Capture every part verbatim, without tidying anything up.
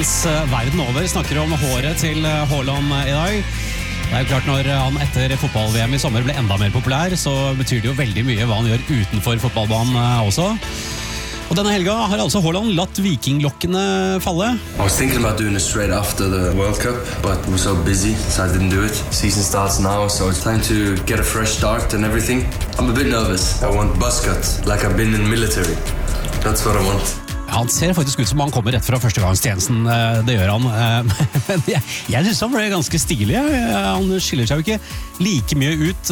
Fans verden over snakker om håret til Haaland i dag. Det er jo klart når han etter fotball-V M i sommer ble enda mer populær, så betyr det jo veldig mye hva han gjør utenfor fotballbanen også. Og denne helga har altså Haaland latt vikinglokkene falle. I was thinking about doing it straight after the World Cup, but we're so busy, so I didn't do it. Season starts now, so it's time to get a fresh start and everything. I'm a bit nervous. I want buzz cut, like I've been in military. That's what I want. Han ser faktisk ut som han kommer rett fra førstegangstjenesten, det gjør han. Men jeg, jeg synes han ble ganske stilig. Han skiller seg jo ikke like mye ut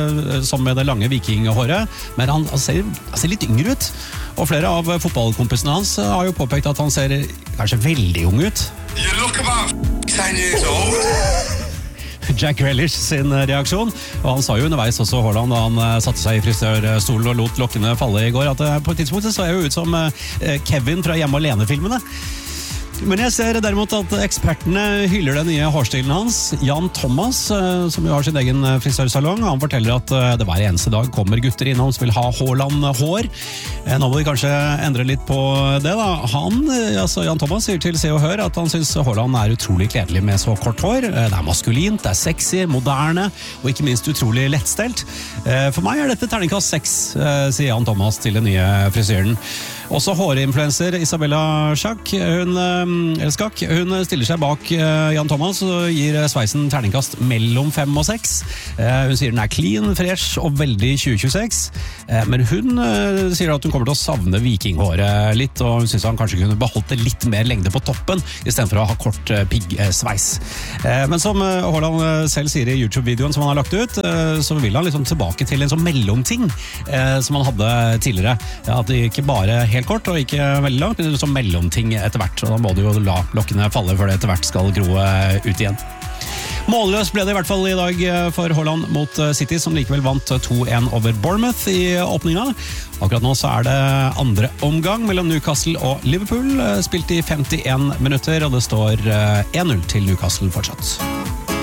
som med det lange vikinghåret, men han, han, ser, han ser litt yngre ut. Og flere av fotballkompisene hans har jo påpekt at han ser kanskje veldig ung ut. You look about ten years old. Jack Grealish sin reaksjon, og han sa jo underveis også Haaland da han satte seg i frisørstolen og lot lokkene falle i går, at på et tidspunkt så jeg jo ut som Kevin fra Hjemme Alene-filmene. Men jeg ser derimot at ekspertene hyller den nye hårstilen hans. Jan Thomas, som jo har sin egen frisørsalong, han forteller at det hver eneste dag kommer gutter innom som vil ha Haaland-hår. Nå må vi kanskje endre litt på det da. Han, altså Jan Thomas, sier til Se og Hør at han synes Haaland er utrolig kledelig med så kort hår. Det er maskulint, det er sexy, moderne, og ikke minst utrolig lettstelt. For meg er dette terningkast seks, sier Jan Thomas til den nye frisøren. Også hårinfluencer Isabella Schack, hun, eller Skakk, hun stiller seg bak Jan Thomas og gir sveisen terningkast mellom fem og seks. Hun sier den er clean, fresh og veldig tjue tjueseks, men hun sier at hun kommer til å savne vikinghåret litt, og hun synes han kanskje kunne beholdt det litt mer lengde på toppen, i stedet for å ha kort piggsveis. Men som Haaland selv sier i YouTube-videoen som han har lagt ut, så vil han liksom tilbake til en sånn mellomting som han hadde tidligere. Ja, at det ikke bare helt kort og ikke veldig langt, men som mellomting etter hvert, og da må du jo la lokkene falle før det etter hvert skal gro ut igjen. Målløs ble det i hvert fall i dag for Haaland mot City, som likevel vant to en over Bournemouth i åpninga. Akkurat nå så er det andre omgang mellom Newcastle og Liverpool, spilt i femtien minutter, og det står en null til Newcastle fortsatt.